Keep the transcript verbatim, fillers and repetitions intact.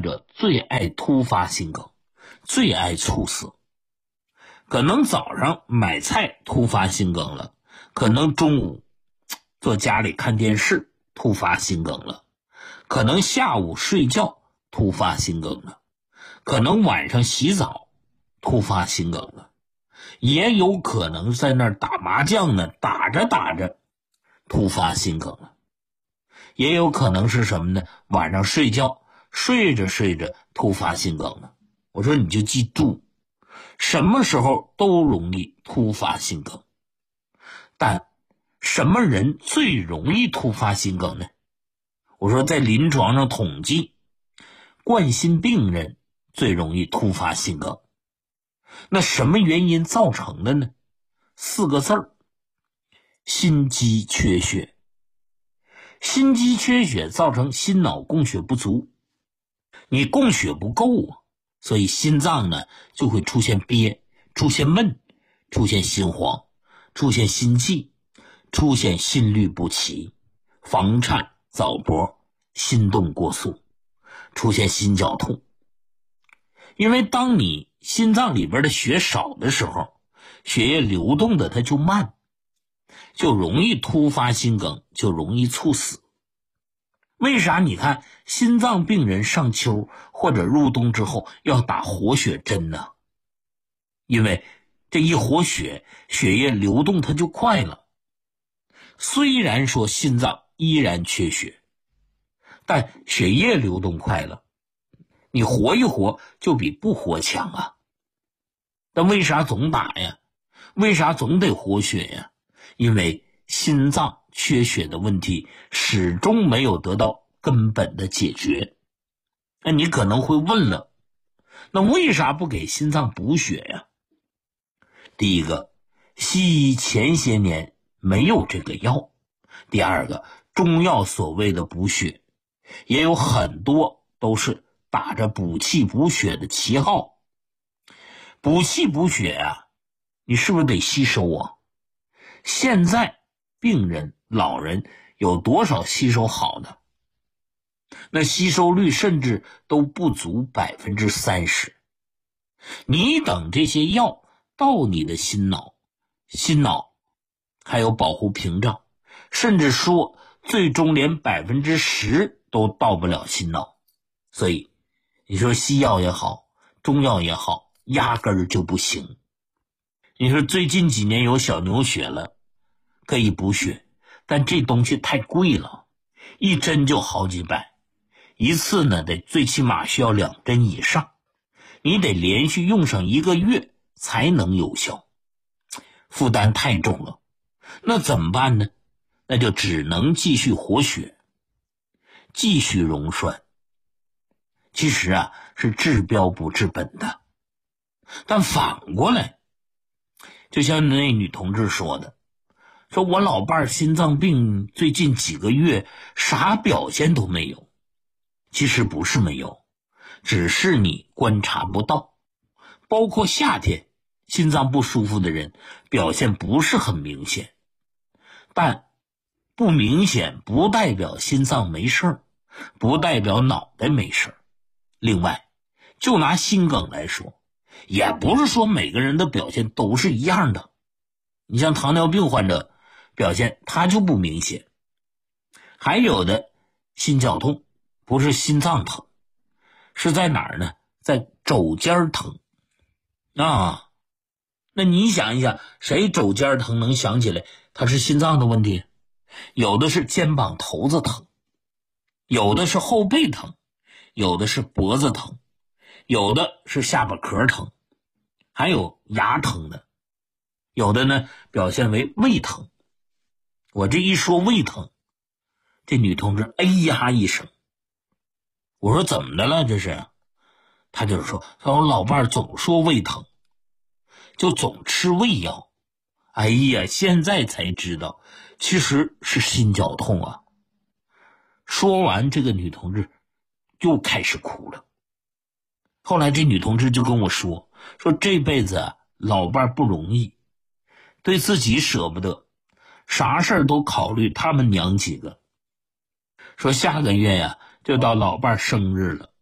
者最爱突发心梗，最爱猝死。可能早上买菜突发心梗了，可能中午坐家里看电视突发心梗了，可能下午睡觉突发心梗了，可能晚上洗澡突发心梗了，也有可能在那儿打麻将呢，打着打着突发心梗了，也有可能是什么呢？晚上睡觉睡着睡着突发心梗了。我说你就记住，什么时候都容易突发心梗，但什么人最容易突发心梗呢？我说在临床上统计，冠心病人最容易突发心梗。那什么原因造成的呢？四个字儿：心肌缺血。心肌缺血造成心脑供血不足，你供血不够啊，所以心脏呢就会出现憋，出现闷，出现心慌，出现心悸，出现心律不齐，房颤、早搏，心动过速，出现心绞痛。因为当你心脏里边的血少的时候，血液流动的它就慢，就容易突发心梗，就容易猝死。为啥你看心脏病人上秋或者入冬之后要打活血针呢？因为这一活血，血液流动它就快了。虽然说心脏依然缺血，但血液流动快了，你活一活就比不活强啊。但为啥总打呀？为啥总得活血呀？因为心脏缺血的问题始终没有得到根本的解决。那你可能会问了，那为啥不给心脏补血呀？第一个，西医前些年没有这个药。第二个，中药所谓的补血也有很多都是打着补气补血的旗号。补气补血啊，你是不是得吸收啊？现在病人老人有多少吸收好的？那吸收率甚至都不足百分之三十。你等这些药到你的心脑，心脑还有保护屏障，甚至说最终连百分之十都到不了心脑。所以你说西药也好，中药也好，压根儿就不行。你说最近几年有小牛血了，可以补血，但这东西太贵了，一针就好几百，一次呢得最起码需要两针以上，你得连续用上一个月才能有效，负担太重了。那怎么办呢？那就只能继续活血，继续溶栓。其实啊，是治标不治本的。但反过来，就像那女同志说的，说我老伴儿心脏病最近几个月啥表现都没有。其实不是没有，只是你观察不到。包括夏天心脏不舒服的人表现不是很明显，但不明显不代表心脏没事儿，不代表脑袋没事儿。另外，就拿心梗来说，也不是说每个人的表现都是一样的。你像糖尿病患者表现他就不明显，还有的心绞痛不是心脏疼，是在哪儿呢？在肘尖疼啊。那你想一想，谁肘尖疼能想起来他是心脏的问题？有的是肩膀头子疼，有的是后背疼，有的是脖子疼，有的是下巴壳疼，还有牙疼的，有的呢表现为胃疼。我这一说胃疼，这女同志哎呀一声。我说怎么的了这是？她就是说，她说我老伴总说胃疼，就总吃胃药。哎呀，现在才知道其实是心绞痛啊。说完，这个女同志又开始哭了。后来这女同志就跟我说，说这辈子啊老伴不容易，对自己舍不得，啥事儿都考虑他们娘几个。说下个月呀、啊、就到老伴生日了，